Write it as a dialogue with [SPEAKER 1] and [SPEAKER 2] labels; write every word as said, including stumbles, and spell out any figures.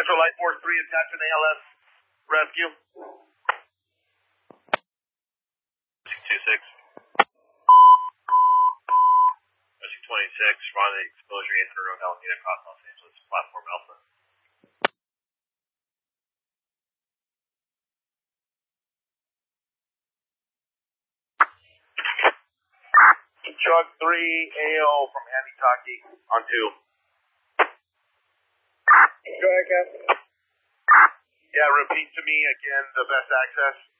[SPEAKER 1] Metro Light Force three, attachment A L S rescue. two six. Rescue twenty-six, responding to exposure eight hundred Road Alameda across Los Angeles, platform Alpha. Truck three, A O from Hanitaki on two.
[SPEAKER 2] Go ahead, Captain.
[SPEAKER 1] Yeah, repeat to me again the best access.